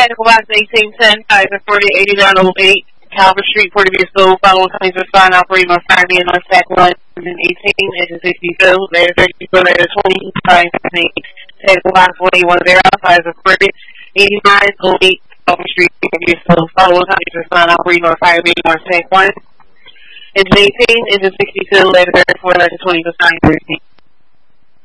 Technical Box 1810, Kaiser 408908, Calvert Street, Port of School, following claims respond operating on Friday and North Stack 1, engine 18, engine 62, layer 34, layer 20, Technical Box 1810, Kaiser 408908, Calvert Street, Port of School, following claims respond operating on Friday and North Stack 1, engine 18, engine 62, layer 34, layer 20,